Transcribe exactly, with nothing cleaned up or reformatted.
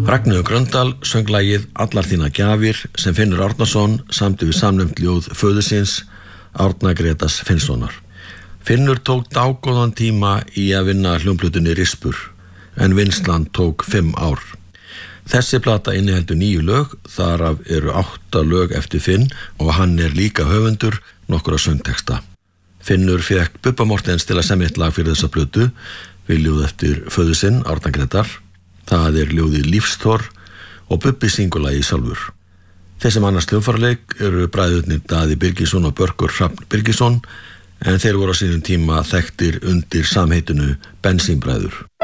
Ragnheiður Gröndal söng lagið Allar þínar gjafir sem Finnur Árnason samdi við samnefnt ljóð föður síns Árna Grétars Finnssonar. Finnur tók dágóðan tíma í að vinna hljómplötunni Rispur en vinnslan tók fimm ár. Þessi plata inniheldur níu lög, þar af eru átta lög eftir Finn og hann er líka höfundur nokkura söngteksta. Finnur fékk Bubba Mortens til að semja eitt lag fyrir þessa plötu við ljóð eftir föður sinn Árna Grétar. Það er ljóðið Lífsþor og Bubbi syngur lagið sjálfur. Þeir sem annars hljómfarleik eru bræðurnir Daði Birgisson og Börkur Hrafn Birgisson en þeir voru á sínum tíma þekktir undir samheitinu Bensínbræður.